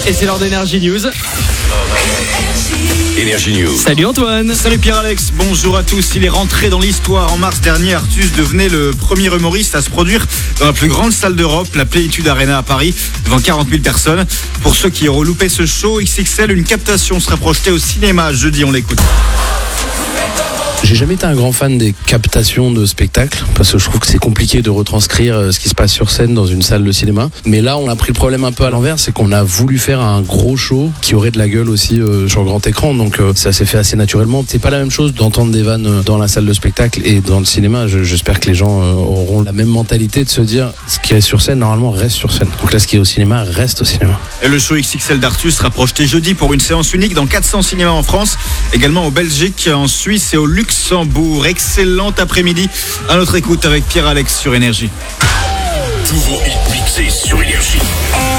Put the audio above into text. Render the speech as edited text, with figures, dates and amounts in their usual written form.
Et c'est l'heure d'Energy News. Energy News. Salut Antoine. Salut Pierre-Alex, bonjour à tous. Il est rentré dans l'histoire. En mars dernier, Artus devenait le premier humoriste à se produire dans la plus grande salle d'Europe, la Pléitude Arena à Paris, devant 40 000 personnes. Pour ceux qui auront loupé ce show XXL, une captation sera projetée au cinéma jeudi, on l'écoute. J'ai jamais été un grand fan des captations de spectacles parce que je trouve que c'est compliqué de retranscrire ce qui se passe sur scène dans une salle de cinéma. Mais là, on a pris le problème un peu à l'envers, c'est qu'on a voulu faire un gros show qui aurait de la gueule aussi sur grand écran. Donc ça s'est fait assez naturellement. C'est pas la même chose d'entendre des vannes dans la salle de spectacle et dans le cinéma. J'espère que les gens auront la même mentalité de se dire ce qui est sur scène normalement reste sur scène. Donc là, ce qui est au cinéma reste au cinéma. Et le show XXL d'Artus sera projeté jeudi pour une séance unique dans 400 cinémas en France, également en Belgique, en Suisse et au Luxembourg. Excellent après-midi. À notre écoute avec Pierre-Alex sur Énergie. Tous vos hits mixés sur Énergie.